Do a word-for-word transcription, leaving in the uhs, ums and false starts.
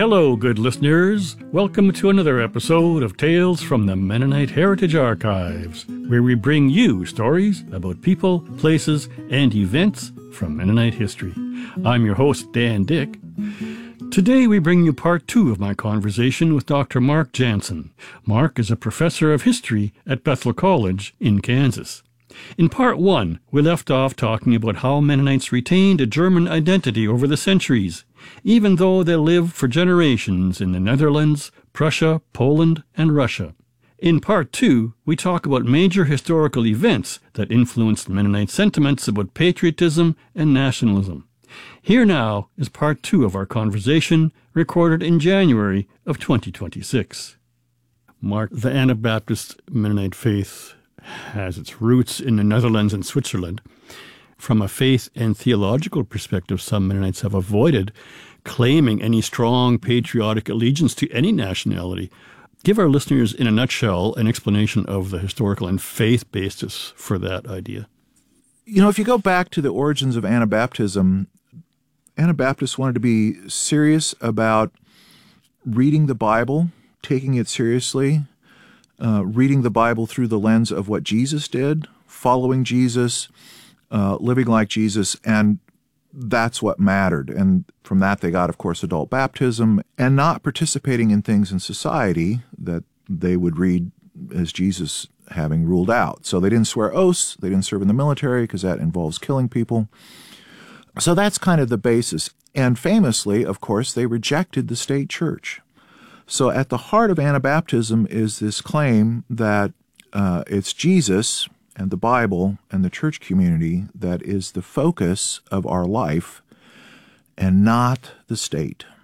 Hello, good listeners. Welcome to another episode of Tales from the Mennonite Heritage Archives, where we bring you stories about people, places, and events from Mennonite history. I'm your host, Dan Dick. Today we bring you part two of my conversation with Doctor Mark Jansen. Mark is a professor of history at Bethel College in Kansas. In part one, we left off talking about how Mennonites retained a German identity over the centuries, even though they lived for generations in the Netherlands, Prussia, Poland, and Russia. In part two, we talk about major historical events that influenced Mennonite sentiments about patriotism and nationalism. Here now is part two of our conversation, recorded in January of twenty twenty-six. Mark, the Anabaptist Mennonite faith has its roots in the Netherlands and Switzerland. From a faith and theological perspective, some Mennonites have avoided claiming any strong patriotic allegiance to any nationality. Give our listeners, in a nutshell, an explanation of the historical and faith basis for that idea. You know, if you go back to the origins of Anabaptism, Anabaptists wanted to be serious about reading the Bible, taking it seriously, uh, reading the Bible through the lens of what Jesus did, following Jesus, uh, living like Jesus, and that's what mattered. And from that they got, of course, adult baptism and not participating in things in society that they would read as Jesus having ruled out. So they didn't swear oaths, they didn't serve in the military because that involves killing people. So that's kind of the basis. And famously, of course, they rejected the state church. So at the heart of Anabaptism is this claim that uh, it's Jesus and the Bible and the church community that is the focus of our life and not the state.